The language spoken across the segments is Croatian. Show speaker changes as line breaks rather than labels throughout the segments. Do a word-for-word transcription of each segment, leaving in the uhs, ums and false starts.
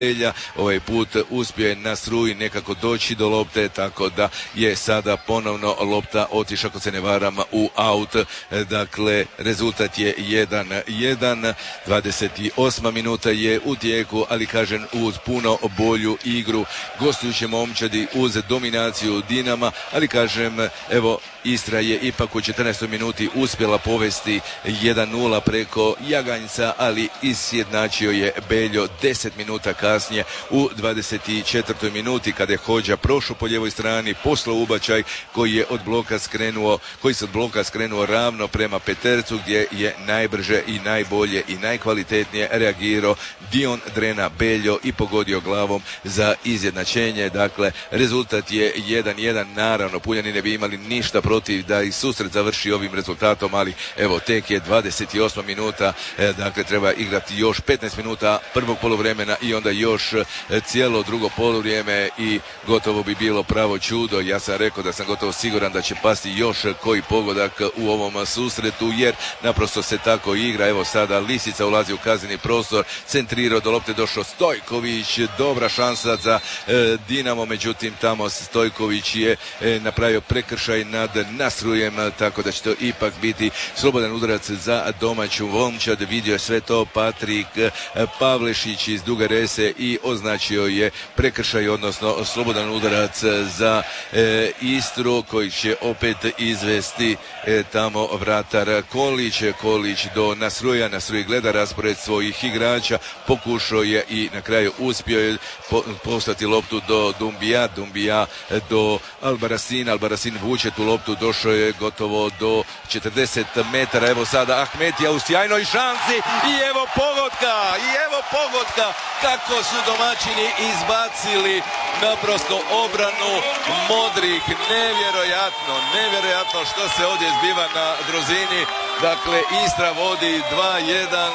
ovaj put uspio je na struji nekako doći do lopte, tako da je sada ponovno lopta otišla, ako se ne varam, u aut. Dakle, rezultat je jedan jedan, dvadeset osma minuta je u tijeku, ali kažem uz puno bolju igru gostujuće momčadi, uz dominaciju Dinama, ali kažem, evo, Istra je ipak u četrnaestoj minuti uspjela povesti jedan nula preko Jaganjca, ali izjednačio je Beljo deset minuta kasnije u dvadeset četvrtoj minuti kada je Hodža prošao po lijevoj strani, poslao ubačaj koji je od bloka skrenuo, koji se od bloka skrenuo ravno prema Petercu, gdje je najbrže i najbolje i najkvalitetnije reagirao Dion Drena Beljo i pogodio glavom za izjednačenje. Dakle, rezultat je jedan jedan. Naravno, Puljani ne bi imali ništa protiv da i susret završi ovim rezultatom, ali evo, tek je dvadeset osma minuta, e, dakle treba igrati još petnaest minuta prvog poluvremena i onda još cijelo drugo poluvrijeme i gotovo bi bilo pravo čudo. Ja sam rekao da sam gotovo siguran da će pasti još koji pogodak u ovom susretu, jer naprosto se tako igra. Evo sada Lisica ulazi u kazneni prostor, centrirao do lopte, došao Stojković, dobra šansa za e, Dinamo, međutim tamo Stojković je e, napravio prekršaj nad Nasrujem, tako da će to ipak biti slobodan udarac za domaću momčad. Vidio je sve to Patrik Pavlešić iz Duge Rese i označio je prekršaj, odnosno slobodan udarac za e, Istru, koji će opet izvesti e, tamo vratar Kolić. Kolić do Nasruja, Nasruj gleda raspored svojih igrača, pokušao je i na kraju uspio je po, poslati loptu do Dumbija, Dumbija do Albarasina, Albarasin vuče tu loptu, došao je gotovo do četrdeset metara. Evo sada Ahmetija u sjajnoj šansi i evo pogotka, i evo pogotka kako su domaćini izbacili naprosto obranu modrih. Nevjerojatno, nevjerojatno što se ovdje zbiva na Drozini. Dakle, Istra vodi dva jedan.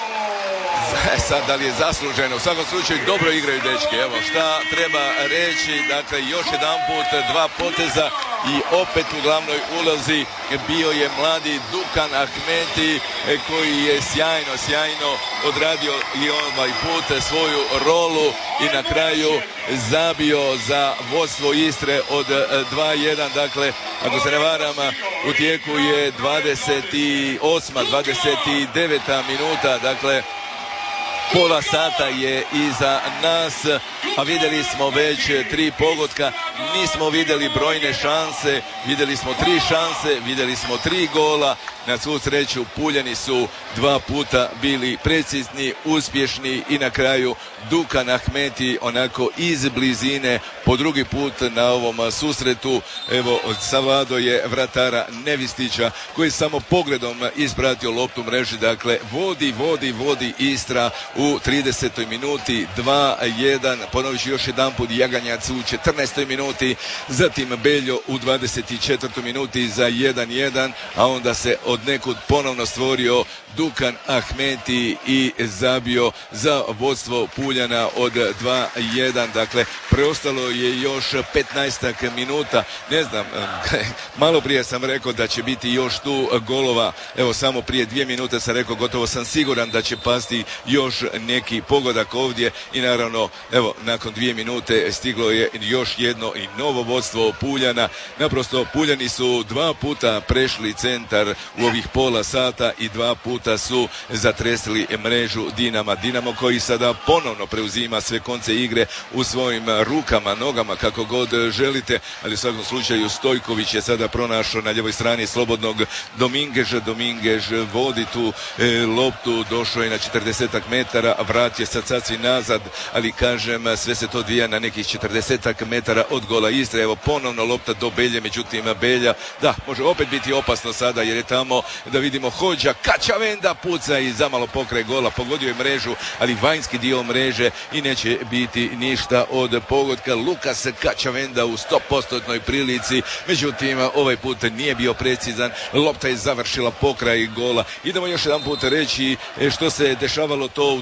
Sad, da li je zasluženo? U svakom slučaju dobro igraju dečki. Evo šta treba reći. Dakle, još jedan put dva poteza i opet u glavnoj ulozi bio je mladi Dukan Ahmeti, koji je sjajno, sjajno odradio i ovaj put svoju rolu i na kraju zabio za vodstvo Istre od dva jedan. Dakle, ako se ne varam, u tijeku je dvadeset osma, dvadeset deveta minuta. Dakle, pola sata je iza nas, a vidjeli smo već tri pogotka, nismo vidjeli brojne šanse, vidjeli smo tri šanse, vidjeli smo tri gola. Na svu sreću Puljani su dva puta bili precizni, uspješni i na kraju Dukan Ahmeti onako iz blizine po drugi put na ovom susretu. Evo, savladao je vratara Nevistića koji samo pogledom ispratio loptu mreži. Dakle, vodi, vodi, vodi Istra u tridesetoj minuti dva jedan. Ponovit ću još jedan put, Jaganjac u četrnaestoj minuti, zatim Beljo u dvadeset četvrtoj minuti za jedan jedan, a onda se od nekud ponovno stvorio Dukan Ahmeti i zabio za vodstvo Puljana od dva jedan. Dakle, preostalo je još petnaestak minuta. Ne znam, malo prije sam rekao da će biti još tu golova. Evo, samo prije dvije minute sam rekao, gotovo sam siguran da će pasti još neki pogodak ovdje i naravno, evo, nakon dvije minute stiglo je još jedno i novo vodstvo Puljana. Naprosto, Puljani su dva puta prešli centar u ovih pola sata i dva puta su zatresli mrežu Dinama. Dinamo koji sada ponovno preuzima sve konce igre u svojim rukama, nogama, kako god želite, ali u svakom slučaju Stojković je sada pronašao na ljevoj strani slobodnog Domingeža. Domingež vodi tu e, loptu, došao je na četrdesetak metara, vratio sad sasvim nazad, ali kažem, sve se to odvija na nekih četrdesetak metara od gola Istre. Evo ponovno lopta do Belje, međutim Belja, da, može opet biti opasno sada jer je tamo, da vidimo, Hodža, Kačavenda puca i zamalo pokraj gola, pogodio je mrežu, ali vanjski dio mreže i neće biti ništa od pogotka. Lukas Kačavenda u sto postotnoj prilici, međutim ovaj put nije bio precizan, lopta je završila pokraj gola. Idemo još jedan put reći što se dešavalo to u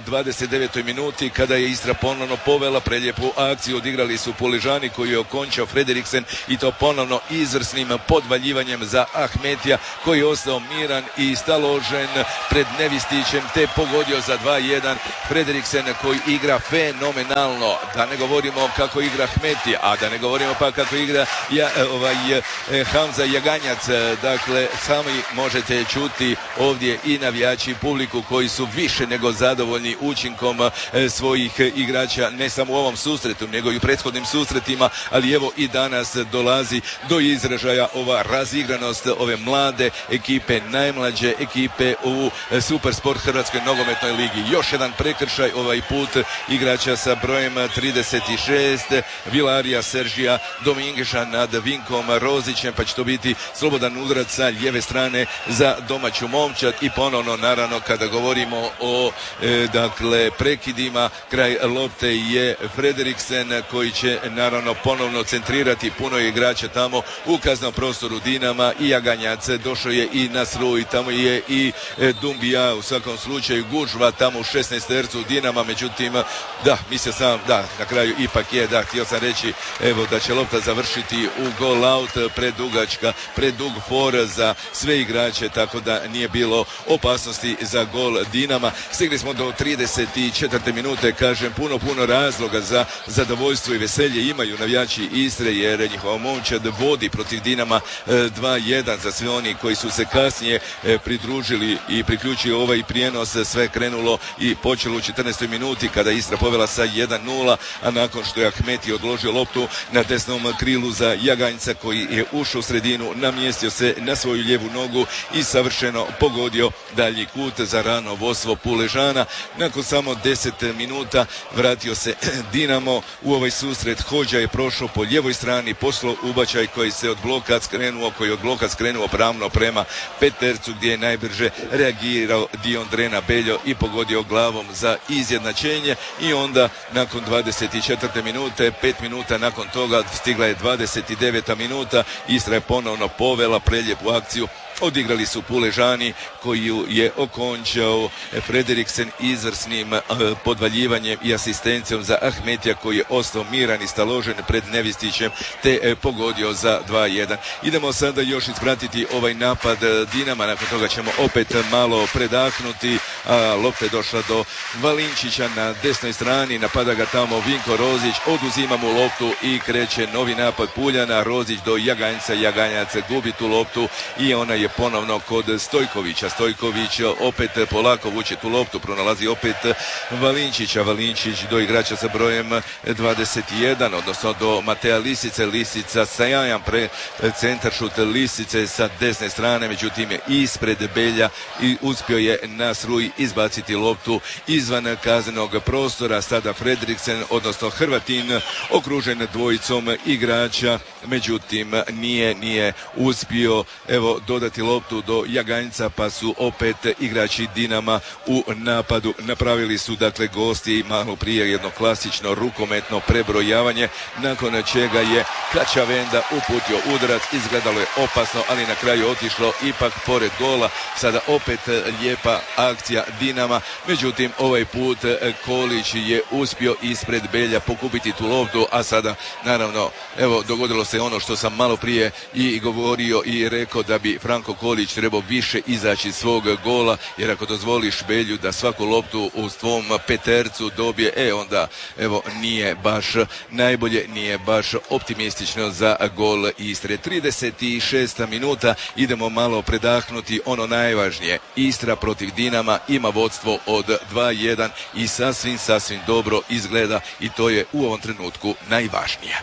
dvadeset devetoj minuti kada je Istra ponovno povela prelijepu akciju. Odigrali su Puležani koji je okončao Frederiksen i to ponovno izvrsnim podvaljivanjem za Ahmetija koji je ostao miran i staložen pred Nevistićem te pogodio za dva jedan. Frederiksen koji igra fenomenalno, da ne govorimo kako igra Ahmetija, a da ne govorimo pa kako igra ja, ovaj, Hamza Jaganjac. Dakle, sami možete čuti ovdje i navijači publiku koji su više nego zadovoljni učinkom svojih igrača, ne samo u ovom susretu, nego i u prethodnim susretima, ali evo i danas dolazi do izražaja ova razigranost ove mlade ekipe, najmlađe ekipe u Supersport Hrvatskoj nogometnoj ligi. Još jedan prekršaj, ovaj put igrača sa brojem trideset šest, Vilarija Seržija Domingeša nad Vinkom Rozićem, pa će to biti slobodan udarac sa lijeve strane za domaću momčad. I ponovno, naravno, kada govorimo o e, dakle prekidima, kraj lopte je Frederiksen koji će naravno ponovno centrirati. Puno je igrača tamo u kaznom prostoru Dinama i Jaganjac, došao je i Nasruj, tamo je i e, Dumbija, u svakom slučaju gužva tamo u šesnaestercu Dinama, međutim da, mislio sam da na kraju ipak je, da, htio sam reći evo da će lopta završiti u gol out, predugačka, predug for za sve igrače, tako da nije bilo opasnosti za gol Dinama. Stigli smo do trideset četvrte minute, kažem, puno, puno razloga za zadovoljstvo i veselje imaju navijači Istre jer njihova momčad vodi protiv Dinama dva jedan. Za sve oni koji su se kasnije pridružili i priključili ovaj prijenos, sve krenulo i počelo u četrnaestoj minuti kada Istra povela sa jedan nula, a nakon što je Ahmeti odložio loptu na desnom krilu za Jaganjca koji je ušao u sredinu, namjestio se na svoju lijevu nogu i savršeno pogodio dalji kut za rano vodstvo Puležana. Nakon samo deset minuta vratio se Dinamo u ovaj susret. Hođa je prošao po lijevoj strani, poslao ubačaj koji se od bloka skrenuo, koji je od bloka skrenuo pravno prema petercu gdje je najbrže reagirao Dion Drena Beljo i pogodio glavom za izjednačenje. I onda nakon dvadeset četvrte minute, pet minuta nakon toga stigla je dvadeset deveta minuta, Istra je ponovno povela prelijepu akciju. Odigrali su Puležani koji je okončao Frederiksen izvrsnim podvaljivanjem i asistencijom za Ahmetija koji je ostao miran i staložen pred Nevistićem te pogodio za dva jedan. Idemo sada još ispratiti ovaj napad Dinama, nakon toga ćemo opet malo predahnuti. A, lopta je došla do Valinčića na desnoj strani, napada ga tamo Vinko Rozić, oduzima mu loptu i kreće novi napad Puljana. Rozić do Jaganjca, Jaganjac gubi tu loptu i ona je ponovno kod Stojkovića. Stojković opet polako vuče tu loptu, pronalazi opet Valinčića. Valinčić do igrača sa brojem dvadeset jedan, odnosno do Mateja Lisice. Lisica sajajan pre centar šut Lisice sa desne strane, međutim je ispred Belja i uspio je Nasruj izbaciti loptu izvan kaznenog prostora. Sada Frederiksen, odnosno Hrvatin, okružen dvojicom igrača, međutim nije, nije uspio evo dodati loptu do Jaganjca, pa su opet igrači Dinama u napadu. Napravili su dakle gosti malo prije jedno klasično rukometno prebrojavanje, nakon čega je Kačavenda uputio udarac, izgledalo je opasno, ali na kraju otišlo ipak pored gola. Sada opet lijepa akcija Dinama, međutim ovaj put Kolić je uspio ispred Belja pokupiti tu loptu, a sada naravno evo dogodilo se ono što sam malo prije i govorio i rekao da bi Franko Kolić trebao više izaći iz svog gola, jer ako dozvoliš Belju da svaku loptu u svom petercu dobije, e onda evo nije baš najbolje, nije baš optimistično za gol Istre. trideset šesta minuta, idemo malo predahnuti ono najvažnije. Istra protiv Dinama ima vodstvo od dva jedan i sasvim, sasvim dobro izgleda i to je u ovom trenutku najvažnije.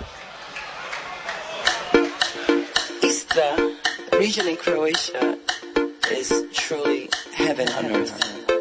Istra, region in Croatia, is truly heaven on earth.